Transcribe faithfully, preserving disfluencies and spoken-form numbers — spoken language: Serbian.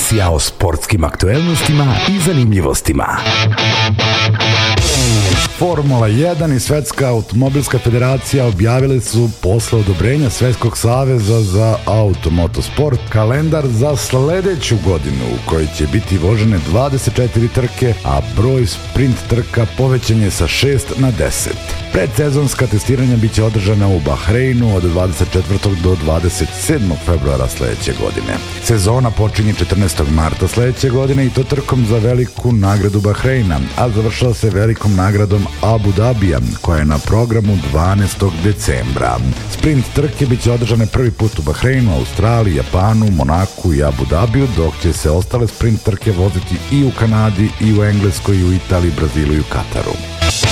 Emisija o sportskim aktuelnostima i zanimljivostima. Formula jedan i Svetska automobilska federacija objavili su posle odobrenja Svetskog saveza za automotosport kalendar za sledeću godinu u kojoj će biti vožene dvadeset četiri trke, a broj sprint trka povećan je sa šest na deset. Predsezonska testiranja biće održana u Bahreinu od dvadeset četvrtog do dvadeset sedmog februara sledeće godine. Sezona počinje četrnaestog marta sledeće godine i to trkom za veliku nagradu Bahreina, a završava se velikom nagradom Abu Dabija, koja je na programu dvanaestog decembra. Sprint trke biće održane prvi put u Bahreinu, Australiji, Japanu, Monaku i Abu Dabiju, dok će se ostale sprint trke voziti i u Kanadi, i u Engleskoj, i u Italiji, Brazilu i u Kataru.